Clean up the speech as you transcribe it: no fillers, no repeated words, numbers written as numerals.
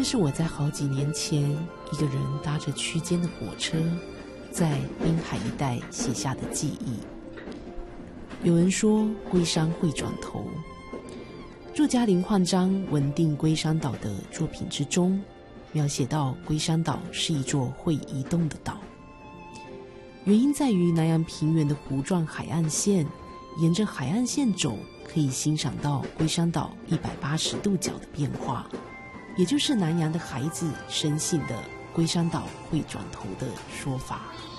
这是我在好几年前一个人搭着区间的火车，在滨海一带写下的记忆。有人说龟山会转头，作家林焕章《稳定龟山岛》的作品之中，描写到龟山岛是一座会移动的岛，原因在于南洋平原的弧状海岸线，沿着海岸线走，可以欣赏到龟山岛180度角的变化，也就是南洋的孩子深信的龟山岛会转头的说法。